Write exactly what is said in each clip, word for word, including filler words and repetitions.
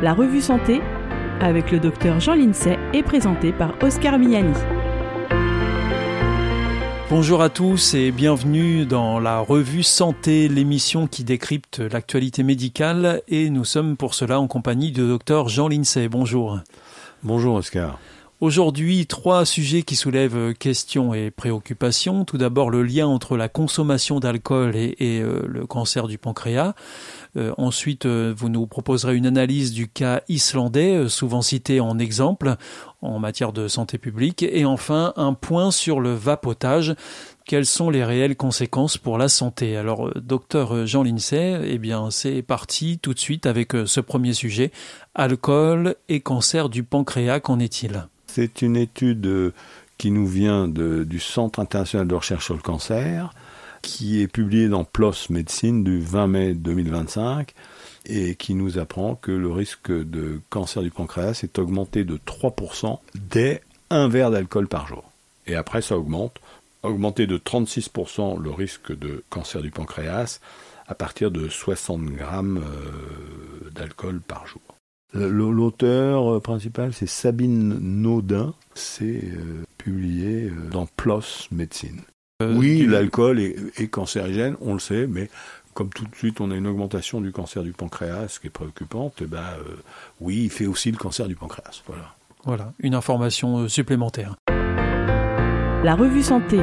La revue Santé, avec le docteur Jean Lincey, est présentée par Oscar Miani. Bonjour à tous et bienvenue dans la revue Santé, l'émission qui décrypte l'actualité médicale, et nous sommes pour cela en compagnie du docteur Jean Lincey. Bonjour. Bonjour Oscar. Aujourd'hui, trois sujets qui soulèvent questions et préoccupations. Tout d'abord, le lien entre la consommation d'alcool et, et euh, le cancer du pancréas. Euh, ensuite, euh, vous nous proposerez une analyse du cas islandais, euh, souvent cité en exemple en matière de santé publique. Et enfin, un point sur le vapotage. Quelles sont les réelles conséquences pour la santé? Alors, euh, docteur Jean Lincey, eh bien, c'est parti tout de suite avec euh, ce premier sujet. Alcool et cancer du pancréas, qu'en est-il? C'est une étude qui nous vient de, du Centre international de recherche sur le cancer, qui est publiée dans P L O S Médecine du vingt mai deux mille vingt-cinq et qui nous apprend que le risque de cancer du pancréas est augmenté de trois pour cent dès un verre d'alcool par jour. Et après, ça augmente, augmenté de trente-six pour cent le risque de cancer du pancréas à partir de soixante grammes euh, d'alcool par jour. L'auteur principal, c'est Sabine Naudin. C'est euh, publié euh, dans P L O S Médecine. Euh, oui, tu... l'alcool est, est cancérigène, on le sait, mais comme tout de suite on a une augmentation du cancer du pancréas, ce qui est préoccupante, eh ben, euh, oui, il fait aussi le cancer du pancréas. Voilà. Voilà, une information supplémentaire. La revue Santé.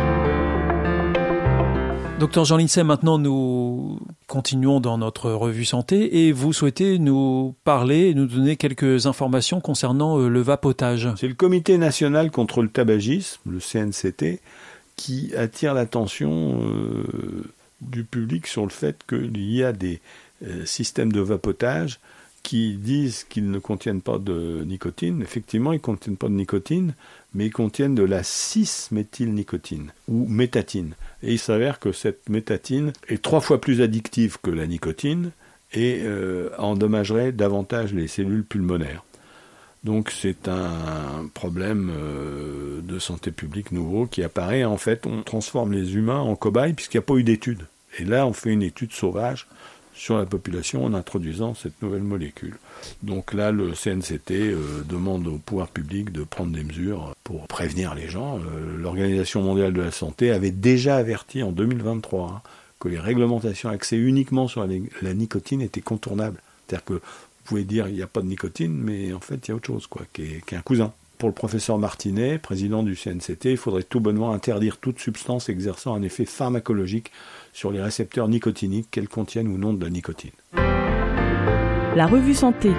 Docteur Jean Lincey, maintenant nous continuons dans notre revue santé et vous souhaitez nous parler et nous donner quelques informations concernant le vapotage. C'est le Comité national contre le tabagisme, le C N C T, qui attire l'attention euh, du public sur le fait qu'il y a des euh, systèmes de vapotage qui disent qu'ils ne contiennent pas de nicotine. Effectivement, ils ne contiennent pas de nicotine, mais ils contiennent de la six-méthylnicotine, ou métatine. Et il s'avère que cette métatine est trois fois plus addictive que la nicotine et euh, endommagerait davantage les cellules pulmonaires. Donc c'est un problème euh, de santé publique nouveau qui apparaît. En fait, on transforme les humains en cobayes puisqu'il n'y a pas eu d'études. Et là, on fait une étude sauvage sur la population en introduisant cette nouvelle molécule. Donc là, le C N C T euh, demande au pouvoir public de prendre des mesures pour prévenir les gens. Euh, L'Organisation mondiale de la santé avait déjà averti en deux mille vingt-trois hein, que les réglementations axées uniquement sur la, la nicotine étaient contournables. C'est-à-dire que vous pouvez dire qu'il n'y a pas de nicotine, mais en fait, il y a autre chose, quoi, qui est, qui est un cousin. Pour le professeur Martinet, président du C N C T, il faudrait tout bonnement interdire toute substance exerçant un effet pharmacologique sur les récepteurs nicotiniques, qu'elles contiennent ou non de la nicotine. La revue Santé.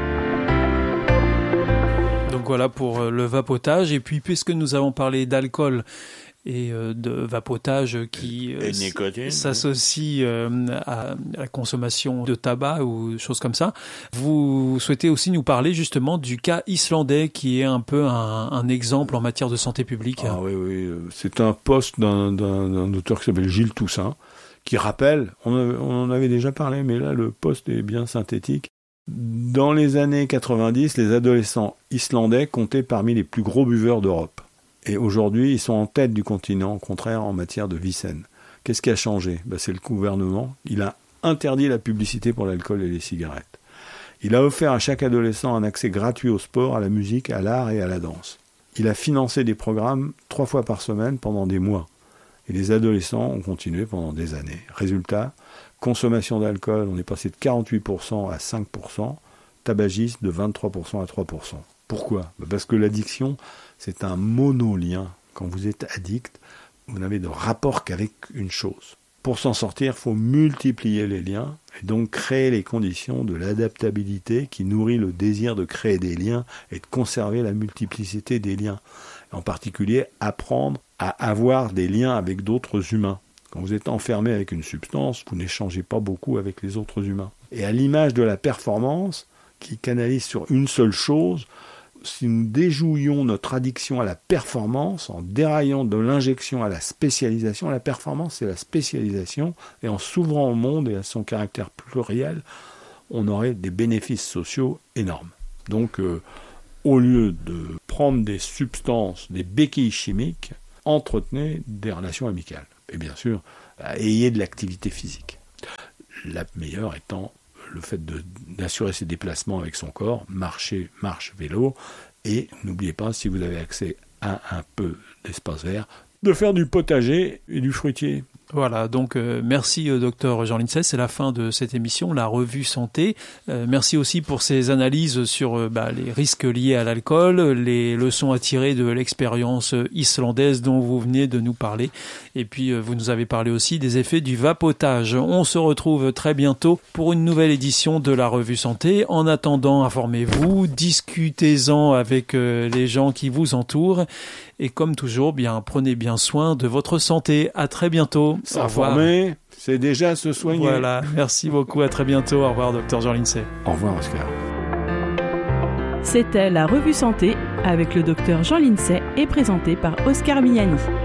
Donc voilà pour le vapotage. Et puis, puisque nous avons parlé d'alcool et de vapotage qui et nicotine, s'associe à la consommation de tabac ou choses comme ça, vous souhaitez aussi nous parler justement du cas islandais qui est un peu un, un exemple en matière de santé publique. Ah oui, oui, c'est un post d'un, d'un, d'un auteur qui s'appelle Gilles Toussaint, qui rappelle, on, avait, on en avait déjà parlé, mais là le post est bien synthétique. Dans les années quatre-vingt-dix, les adolescents islandais comptaient parmi les plus gros buveurs d'Europe. Et aujourd'hui, ils sont en tête du continent, au contraire, en matière de vie saine. Qu'est-ce qui a changé? Ben, c'est le gouvernement. Il a interdit la publicité pour l'alcool et les cigarettes. Il a offert à chaque adolescent un accès gratuit au sport, à la musique, à l'art et à la danse. Il a financé des programmes trois fois par semaine pendant des mois. Et les adolescents ont continué pendant des années. Résultat, consommation d'alcool, on est passé de quarante-huit pour cent à cinq pour cent, tabagisme de vingt-trois pour cent à trois pour cent. Pourquoi? Parce que l'addiction, c'est un monolien. Quand vous êtes addict, vous n'avez de rapport qu'avec une chose. Pour s'en sortir, il faut multiplier les liens et donc créer les conditions de l'adaptabilité qui nourrit le désir de créer des liens et de conserver la multiplicité des liens. En particulier, apprendre à avoir des liens avec d'autres humains. Quand vous êtes enfermé avec une substance, vous n'échangez pas beaucoup avec les autres humains. Et à l'image de la performance, qui canalise sur une seule chose, si nous déjouions notre addiction à la performance, en déraillant de l'injection à la spécialisation, la performance c'est la spécialisation, et en s'ouvrant au monde et à son caractère pluriel, on aurait des bénéfices sociaux énormes. Donc, euh, au lieu de prendre des substances, des béquilles chimiques, entretenez des relations amicales. Et bien sûr, ayez de l'activité physique. La meilleure étant le fait de, d'assurer ses déplacements avec son corps, marcher, marche, vélo, et n'oubliez pas, si vous avez accès à un peu d'espace vert, de faire du potager et du fruitier. Voilà, donc euh, merci euh, docteur Jean Lindsay, c'est la fin de cette émission, la revue santé. Euh, merci aussi pour ces analyses sur euh, bah, les risques liés à l'alcool, les leçons à tirer de l'expérience islandaise dont vous venez de nous parler. Et puis euh, vous nous avez parlé aussi des effets du vapotage. On se retrouve très bientôt pour une nouvelle édition de la revue santé. En attendant, informez-vous, discutez-en avec euh, les gens qui vous entourent. Et comme toujours, bien prenez bien soin de votre santé. À très bientôt. S'informer, c'est déjà se soigner. Voilà, merci beaucoup. À très bientôt. Au revoir, docteur Jean Lindsay. Au revoir, Oscar. C'était la revue santé avec le docteur Jean Lindsay et présenté par Oscar Mignani.